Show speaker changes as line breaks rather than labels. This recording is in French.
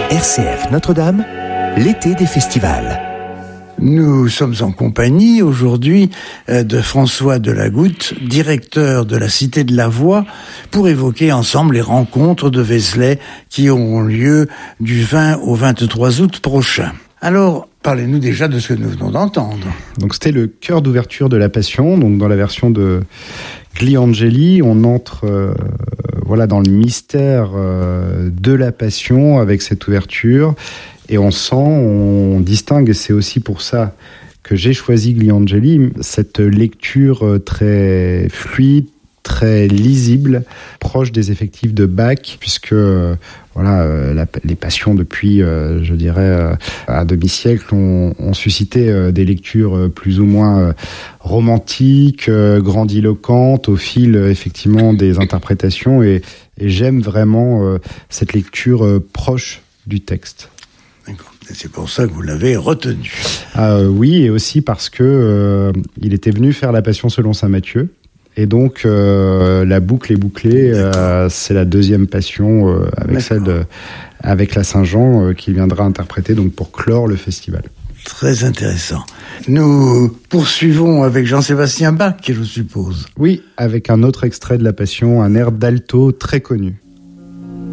RCF Notre-Dame, l'été des festivals.
Nous sommes en compagnie aujourd'hui de François Delagoutte, directeur de la Cité de la Voix, pour évoquer ensemble les rencontres de Vézelay qui auront lieu du 20 au 23 août prochain. Alors, parlez-nous déjà de ce que nous venons d'entendre.
Donc c'était le chœur d'ouverture de la Passion, donc dans la version de Gliangeli, on entre dans le mystère de la Passion avec cette ouverture. Et on distingue, et c'est aussi pour ça que j'ai choisi Gliangeli, cette lecture très fluide, très lisible, proche des effectifs de Bach, puisque les passions depuis, un demi-siècle ont suscité des lectures plus ou moins romantiques, grandiloquentes, au fil effectivement des interprétations, et j'aime vraiment cette lecture proche du texte.
C'est pour ça que vous l'avez retenu.
Oui, et aussi parce que il était venu faire la Passion selon saint Matthieu. Et donc, la boucle est bouclée. C'est la deuxième Passion avec la Saint-Jean qui viendra interpréter donc, pour clore le festival.
Très intéressant. Nous poursuivons avec Jean-Sébastien Bach, je suppose.
Oui, avec un autre extrait de la Passion, un air d'alto très connu.